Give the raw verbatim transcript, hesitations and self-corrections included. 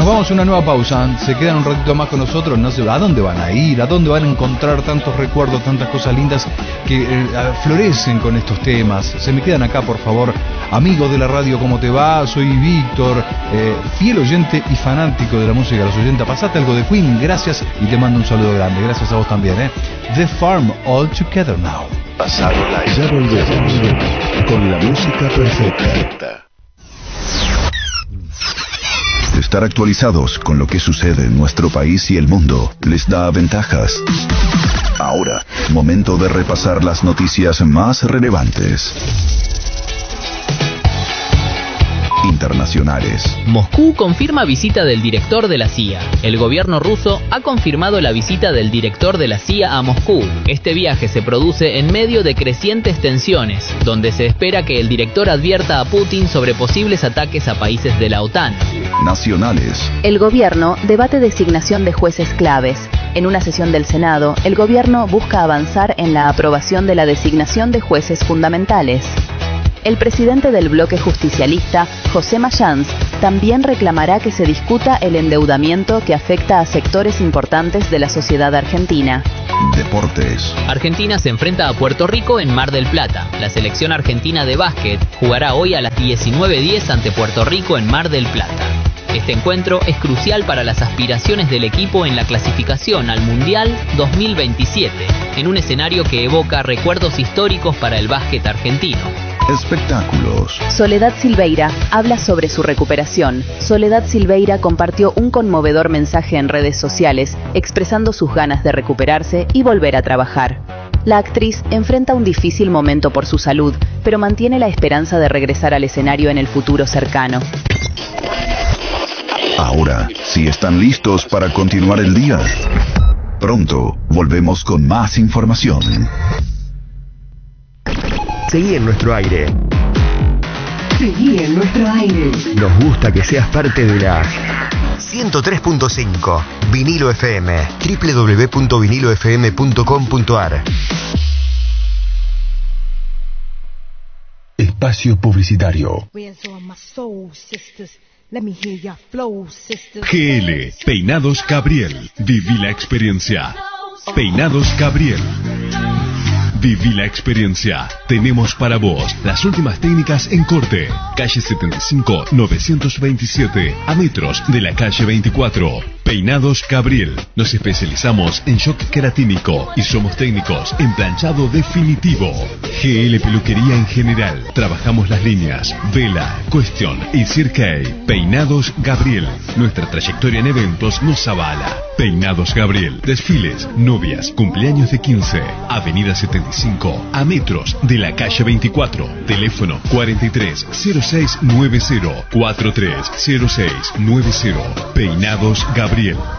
vamos a una nueva pausa. Se quedan un ratito más con nosotros. No sé a dónde van a ir, a dónde van a encontrar tantos recuerdos, tantas cosas lindas que eh, florecen con estos temas. Se me quedan acá, por favor. Amigos de la radio, ¿cómo te va? Soy Víctor, eh, fiel oyente y fanático de la música de los ochenta. Pasate algo de Queen, gracias, y te mando un saludo grande. Gracias a vos también, ¿eh? The Farm, All Together Now. Pasado la... Ya volvemos con la música perfecta. Estar actualizados con lo que sucede en nuestro país y el mundo les da ventajas. Ahora, momento de repasar las noticias más relevantes. Internacionales. Moscú confirma visita del director de la C I A. El gobierno ruso ha confirmado la visita del director de la C I A a Moscú. Este viaje se produce en medio de crecientes tensiones, donde se espera que el director advierta a Putin sobre posibles ataques a países de la OTAN. Nacionales. El gobierno debate designación de jueces claves. En una sesión del Senado, el gobierno busca avanzar en la aprobación de la designación de jueces fundamentales. El presidente del bloque justicialista, José Mayans, también reclamará que se discuta el endeudamiento que afecta a sectores importantes de la sociedad argentina. Deportes. Argentina se enfrenta a Puerto Rico en Mar del Plata. La selección argentina de básquet jugará hoy a las diecinueve diez ante Puerto Rico en Mar del Plata. Este encuentro es crucial para las aspiraciones del equipo en la clasificación al Mundial dos mil veintisiete, en un escenario que evoca recuerdos históricos para el básquet argentino. Espectáculos. Soledad Silveira habla sobre su recuperación. Soledad Silveira compartió un conmovedor mensaje en redes sociales, expresando sus ganas de recuperarse y volver a trabajar. La actriz enfrenta un difícil momento por su salud, pero mantiene la esperanza de regresar al escenario en el futuro cercano. Ahora, si están listos para continuar el día, pronto volvemos con más información. Seguí en nuestro aire. Seguí en nuestro aire. Nos gusta que seas parte de la ciento tres punto cinco Vinilo F M. doble u doble u doble u punto vinilo f m punto com punto a r. Espacio publicitario. G L, Peinados Gabriel. Viví la experiencia. Peinados Gabriel. Viví la experiencia. Tenemos para vos las últimas técnicas en corte. Calle setenta y cinco, novecientos veintisiete, a metros de la calle veinticuatro. Peinados Gabriel. Nos especializamos en shock queratínico y somos técnicos en planchado definitivo. G L Peluquería en general. Trabajamos las líneas Vela, Question y Cirque. Peinados Gabriel. Nuestra trayectoria en eventos nos avala. Peinados Gabriel. Desfiles, novias, cumpleaños de quince. Avenida setenta y cinco, a metros de la calle veinticuatro. Teléfono cuarenta y tres cero seis noventa, cuarenta y tres cero seis noventa. Peinados Gabriel.